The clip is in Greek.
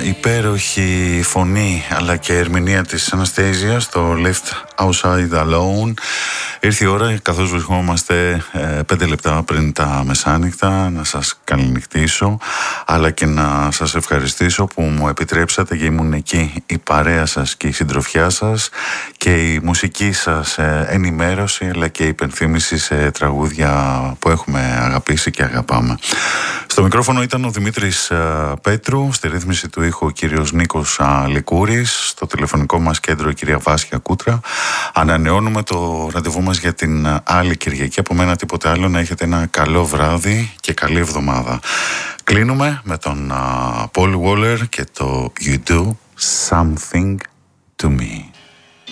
υπέροχη φωνή αλλά και ερμηνεία της Αναστέζιας στο Left Outside Alone. Ήρθε η ώρα, καθώς βρισκόμαστε 5 λεπτά πριν τα μεσάνυχτα, να σας καληνυχτήσω αλλά και να σας ευχαριστήσω που μου επιτρέψατε και ήμουν εκεί η παρέα σας και η συντροφιά σας και η μουσική σας ενημέρωση αλλά και η υπενθύμηση σε τραγούδια που έχουμε αγαπήσει και αγαπάμε. Στο μικρόφωνο ήταν ο Δημήτρης Πέτρου, στη ρύθμιση του ήχου ο κύριος Νίκος Λικούρης, στο τηλεφωνικό μας κέντρο η κυρία Βάσια Κούτρα. Ανανεώνουμε το ραντεβού μας για την άλλη Κυριακή. Από μένα τίποτε άλλο, να έχετε ένα καλό βράδυ και καλή εβδομάδα. Κλείνουμε με τον Paul Waller και το You Do Something to Me.